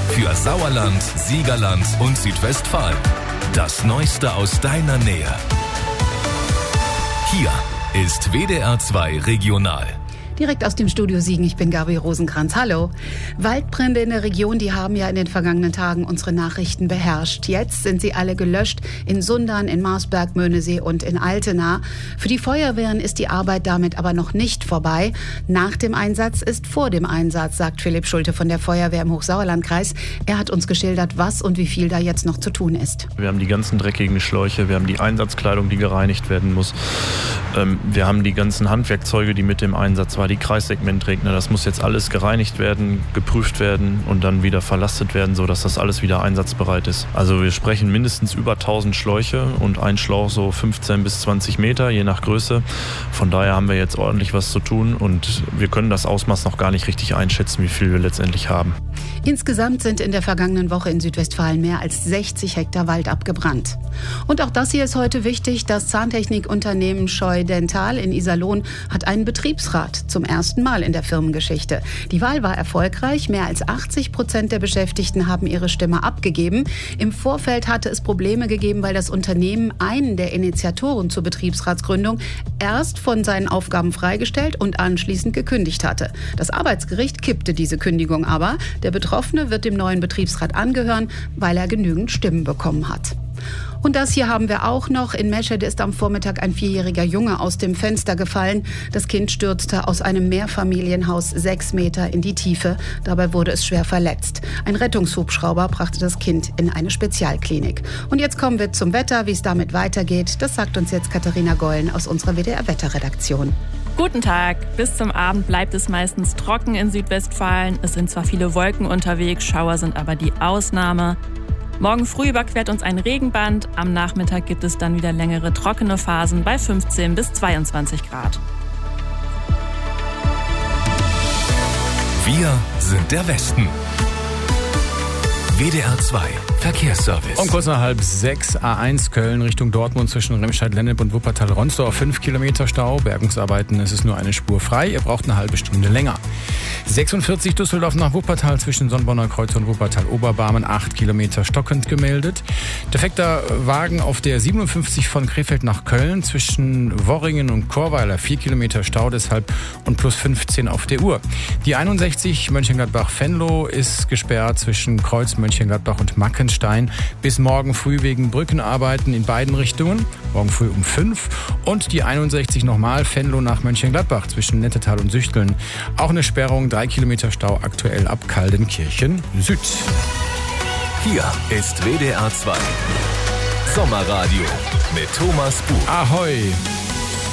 für Sauerland, Siegerland und Südwestfalen. Das Neueste aus deiner Nähe. Hier ist WDR 2 Regional. Direkt aus dem Studio Siegen, ich bin Gabi Rosenkranz. Hallo. Waldbrände in der Region, die haben ja in den vergangenen Tagen unsere Nachrichten beherrscht. Jetzt sind sie alle gelöscht in Sundern, in Marsberg, Möhnesee und in Altena. Für die Feuerwehren ist die Arbeit damit aber noch nicht vorbei. Nach dem Einsatz ist vor dem Einsatz, sagt Philipp Schulte von der Feuerwehr im Hochsauerlandkreis. Er hat uns geschildert, was und wie viel da jetzt noch zu tun ist. Wir haben die ganzen dreckigen Schläuche, wir haben die Einsatzkleidung, die gereinigt werden muss. Wir haben die ganzen Handwerkzeuge, die mit dem Einsatz waren, die Kreissegmentregner. Das muss jetzt alles gereinigt werden, geprüft werden und dann wieder verlastet werden, sodass das alles wieder einsatzbereit ist. Also wir sprechen mindestens über 1000 Schläuche und ein Schlauch so 15 bis 20 Meter, je nach Größe. Von daher haben wir jetzt ordentlich was zu tun und wir können das Ausmaß noch gar nicht richtig einschätzen, wie viel wir letztendlich haben. Insgesamt sind in der vergangenen Woche in Südwestfalen mehr als 60 Hektar Wald abgebrannt. Und auch das hier ist heute wichtig. Das Zahntechnikunternehmen Scheu Dental in Iserlohn hat einen Betriebsrat zum ersten Mal in der Firmengeschichte. Die Wahl war erfolgreich. Mehr als 80% der Beschäftigten haben ihre Stimme abgegeben. Im Vorfeld hatte es Probleme gegeben, weil das Unternehmen einen der Initiatoren zur Betriebsratsgründung erst von seinen Aufgaben freigestellt und anschließend gekündigt hatte. Das Arbeitsgericht kippte diese Kündigung aber. Der Betroffene wird dem neuen Betriebsrat angehören, weil er genügend Stimmen bekommen hat. Und das hier haben wir auch noch. In Meschede ist am Vormittag ein 4-jähriger Junge aus dem Fenster gefallen. Das Kind stürzte aus einem Mehrfamilienhaus 6 Meter in die Tiefe. Dabei wurde es schwer verletzt. Ein Rettungshubschrauber brachte das Kind in eine Spezialklinik. Und jetzt kommen wir zum Wetter, wie es damit weitergeht. Das sagt uns jetzt Katharina Gollen aus unserer WDR-Wetterredaktion. Guten Tag. Bis zum Abend bleibt es meistens trocken in Südwestfalen. Es sind zwar viele Wolken unterwegs, Schauer sind aber die Ausnahme. Morgen früh überquert uns ein Regenband. Am Nachmittag gibt es dann wieder längere trockene Phasen bei 15 bis 22 Grad. Wir sind der Westen. WDR 2 Verkehrsservice. Um kurz nach 5:30 A1 Köln Richtung Dortmund zwischen Remscheid-Lennep und Wuppertal-Ronsdorf 5 Kilometer Stau. Bergungsarbeiten, es ist nur eine Spur frei. Ihr braucht eine halbe Stunde länger. 46 Düsseldorf nach Wuppertal zwischen Sonnborner Kreuz und Wuppertal-Oberbarmen 8 Kilometer stockend gemeldet. Defekter Wagen auf der 57 von Krefeld nach Köln zwischen Worringen und Chorweiler 4 Kilometer Stau deshalb und plus 15 auf der Uhr. Die 61 Mönchengladbach-Venlo ist gesperrt zwischen Kreuz Mönchengladbach und Mackenstein bis morgen früh wegen Brückenarbeiten in beiden Richtungen. Morgen früh um 5. Und die 61 nochmal Venlo nach Mönchengladbach zwischen Nettetal und Süchteln. Auch eine Sperrung, 3 Kilometer Stau aktuell ab Kaldenkirchen Süd. Hier ist WDR 2 Sommerradio mit Thomas Buch. Ahoi!